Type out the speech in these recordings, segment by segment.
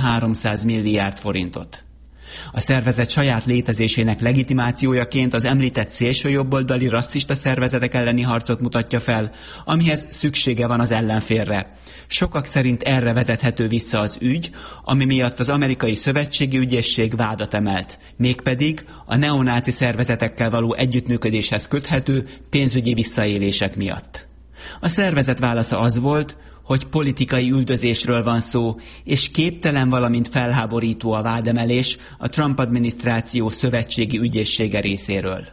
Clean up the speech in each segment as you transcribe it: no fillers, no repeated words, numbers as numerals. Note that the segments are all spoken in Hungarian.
300 milliárd forintot. A szervezet saját létezésének legitimációjaként az említett szélsőjobboldali rasszista szervezetek elleni harcot mutatja fel, amihez szüksége van az ellenfélre. Sokak szerint erre vezethető vissza az ügy, ami miatt az amerikai szövetségi ügyészség vádat emelt, mégpedig a neonáci szervezetekkel való együttműködéshez köthető pénzügyi visszaélések miatt. A szervezet válasza az volt, hogy politikai üldözésről van szó, és képtelen, valamint felháborító a vádemelés a Trump adminisztráció szövetségi ügyészsége részéről.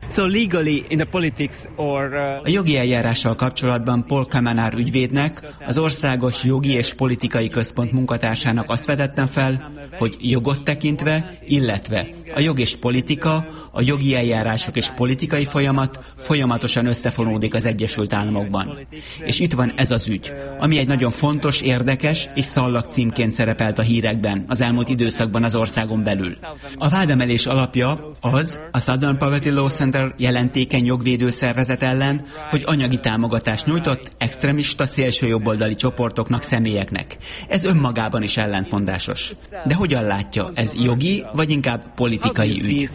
A jogi eljárással kapcsolatban Paul Kamenár ügyvédnek, az Országos Jogi és Politikai Központ munkatársának azt vetettem fel, hogy jogot tekintve, illetve a jog és politika, a jogi eljárások és politikai folyamat folyamatosan összefonódik az Egyesült Államokban. És itt van ez az ügy, ami egy nagyon fontos, érdekes és szallagcímként szerepelt a hírekben az elmúlt időszakban az országon belül. A vádemelés alapja az, a Southern Poverty Law Center jelentékeny jogvédő szervezet ellen, hogy anyagi támogatást nyújtott extremista szélsőjobboldali csoportoknak, személyeknek. Ez önmagában is ellentmondásos. De hogyan látja, ez jogi vagy inkább politikai ügy?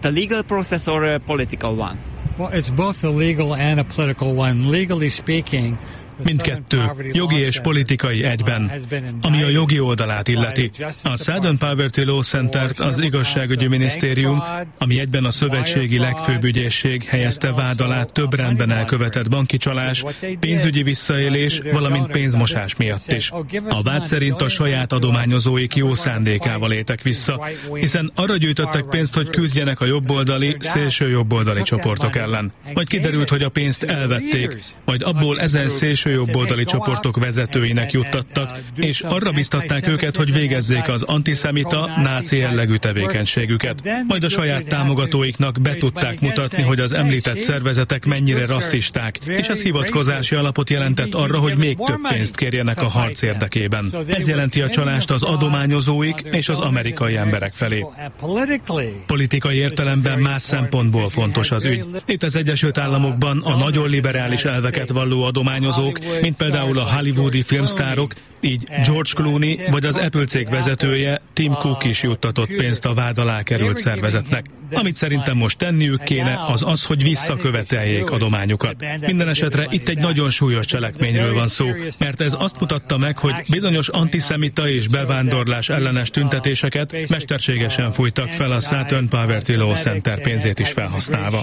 Well, it's both a legal and a political one. Legally speaking, mindkettő, jogi és politikai egyben. Ami a jogi oldalát illeti, a Southern Poverty Law Centert az igazságügyi minisztérium, ami egyben a szövetségi legfőbb ügyészség helyezte vád alá több rendben elkövetett banki csalás, pénzügyi visszaélés, valamint pénzmosás miatt is. A vád szerint a saját adományozóik jó szándékával éltek vissza, hiszen arra gyűjtöttek pénzt, hogy küzdjenek a jobboldali, szélső jobboldali csoportok ellen. Majd kiderült, hogy a pénzt elvették, majd abból ezen szélsőjobboldali csoportok vezetőinek juttattak, és arra biztatták őket, hogy végezzék az antiszemita, náci jellegű tevékenységüket. Majd a saját támogatóiknak be tudták mutatni, hogy az említett szervezetek mennyire rasszisták, és ez hivatkozási alapot jelentett arra, hogy még több pénzt kérjenek a harc érdekében. Ez jelenti a csalást az adományozóik és az amerikai emberek felé. Politikai értelemben más szempontból fontos az ügy. Itt az Egyesült Államokban a nagyon liberális elveket valló adományozók, mint például a hollywoodi filmsztárok, így George Clooney vagy az Apple cég vezetője, Tim Cook is juttatott pénzt a vád alá került szervezetnek. Amit szerintem most tenniük kéne, az az, hogy visszaköveteljék adományukat. Minden esetre itt egy nagyon súlyos cselekményről van szó, mert ez azt mutatta meg, hogy bizonyos antiszemita és bevándorlás ellenes tüntetéseket mesterségesen fújtak fel a Southern Poverty Law Center pénzét is felhasználva.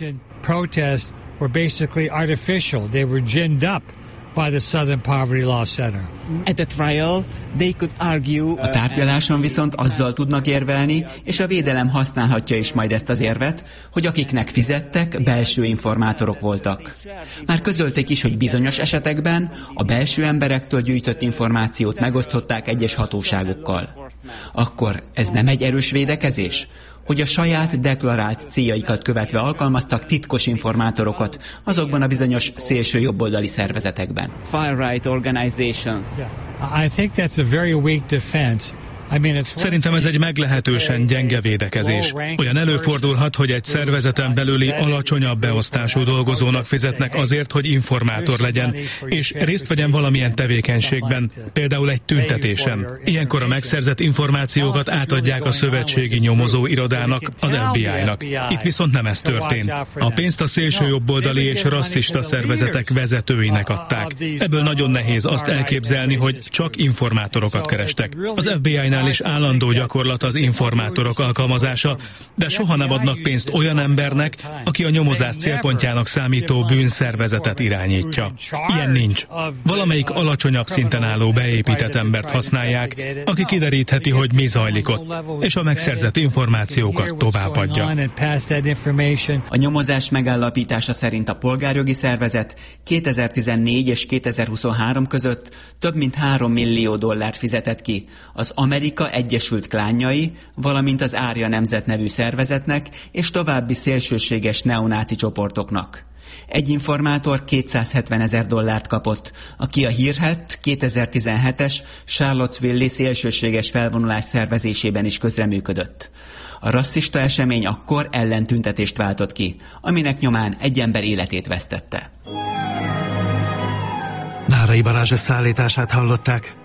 By the Southern Poverty Law Center. At the trial, they could argue. A tárgyaláson viszont azzal tudnak érvelni, és a védelem használhatja is majd ezt az érvet, hogy akiknek fizettek, belső informátorok voltak. Már közölték is, hogy bizonyos esetekben a belső emberektől gyűjtött információt megosztották egyes hatóságokkal. Akkor ez nem egy erős védekezés? Hogy a saját deklarált céljaikat követve alkalmaztak titkos informátorokat azokban a bizonyos szélső jobboldali szervezetekben. Far-right organizations. I think that's a very weak defense. Szerintem ez egy meglehetősen gyenge védekezés. Olyan előfordulhat, hogy egy szervezeten belüli alacsonyabb beosztású dolgozónak fizetnek azért, hogy informátor legyen, és részt vegyen valamilyen tevékenységben, például egy tüntetésen. Ilyenkor a megszerzett információkat átadják a szövetségi nyomozó irodának, az FBI-nak. Itt viszont nem ez történt. A pénzt a szélsőjobboldali és rasszista szervezetek vezetőinek adták. Ebből nagyon nehéz azt elképzelni, hogy csak informátorokat kerestek. Az FBI-nál is állandó gyakorlat az informátorok alkalmazása, de soha nem adnak pénzt olyan embernek, aki a nyomozás célpontjának számító bűnszervezetet irányítja. Ilyen nincs. Valamelyik alacsonyabb szinten álló beépített embert használják, aki kiderítheti, hogy mi zajlik ott, és a megszerzett információkat továbbadja. A nyomozás megállapítása szerint a polgárjogi szervezet 2014 és 2023 között több mint $3 millió fizetett ki az Amerika Egyesült Klánjai, valamint az Árja Nemzet nevű szervezetnek és további szélsőséges neonáci csoportoknak. Egy informátor $270 000 kapott, aki a hírhedt 2017-es Charlottesville-i szélsőséges felvonulás szervezésében is közreműködött. A rasszista esemény akkor ellentüntetést váltott ki, aminek nyomán egy ember életét vesztette. Nárai Balázs szállítását hallották.